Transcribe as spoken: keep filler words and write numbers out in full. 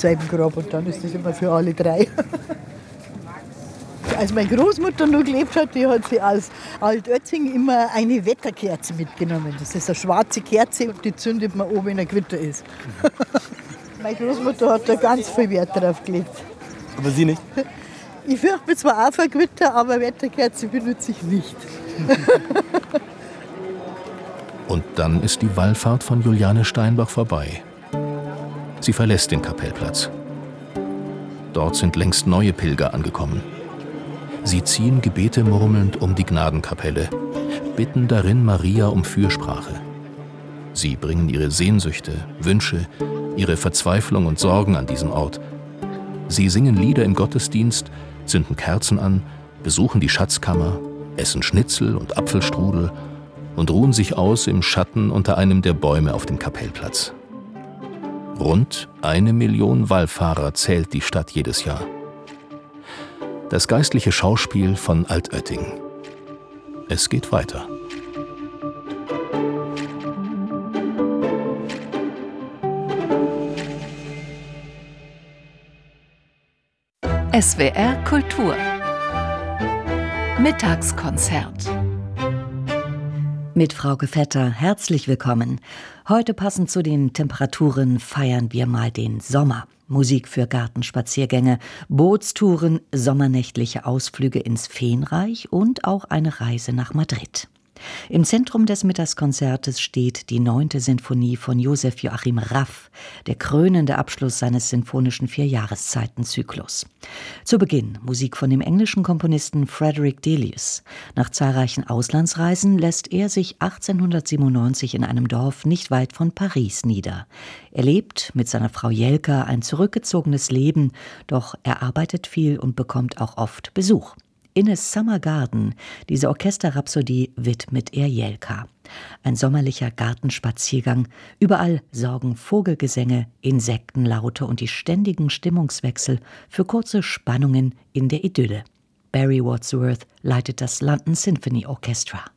selben Grab und dann ist das immer für alle drei. Als meine Großmutter noch gelebt hat, die hat sie aus Altötting immer eine Wetterkerze mitgenommen. Das ist eine schwarze Kerze und die zündet man oben, wenn ein Gewitter ist. Meine Großmutter hat da ganz viel Wert drauf gelegt. Aber Sie nicht? Ich fürchte mich zwar auch vor Gewitter, aber Wetterkerze benutze ich nicht. Und dann ist die Wallfahrt von Juliane Steinbach vorbei. Sie verlässt den Kapellplatz. Dort sind längst neue Pilger angekommen. Sie ziehen Gebete murmelnd um die Gnadenkapelle, bitten darin Maria um Fürsprache. Sie bringen ihre Sehnsüchte, Wünsche, ihre Verzweiflung und Sorgen an diesen Ort. Sie singen Lieder im Gottesdienst, zünden Kerzen an, besuchen die Schatzkammer, essen Schnitzel und Apfelstrudel und ruhen sich aus im Schatten unter einem der Bäume auf dem Kapellplatz. Rund eine Million Wallfahrer zählt die Stadt jedes Jahr. Das geistliche Schauspiel von Altötting. Es geht weiter. S W R Kultur Mittagskonzert mit Frauke Vetter, herzlich willkommen. Heute passend zu den Temperaturen feiern wir mal den Sommer. Musik für Gartenspaziergänge, Bootstouren, sommernächtliche Ausflüge ins Feenreich und auch eine Reise nach Madrid. Im Zentrum des Mittagskonzertes steht die neunte Sinfonie von Josef Joachim Raff, der krönende Abschluss seines sinfonischen Vierjahreszeitenzyklus. Zu Beginn Musik von dem englischen Komponisten Frederick Delius. Nach zahlreichen Auslandsreisen lässt er sich achtzehnhundertsiebenundneunzig in einem Dorf nicht weit von Paris nieder. Er lebt mit seiner Frau Jelka ein zurückgezogenes Leben, doch er arbeitet viel und bekommt auch oft Besuch. In a Summer Garden, diese Orchesterrhapsodie, widmet er Jelka. Ein sommerlicher Gartenspaziergang, überall sorgen Vogelgesänge, Insektenlaute und die ständigen Stimmungswechsel für kurze Spannungen in der Idylle. Barry Wordsworth leitet das London Symphony Orchestra.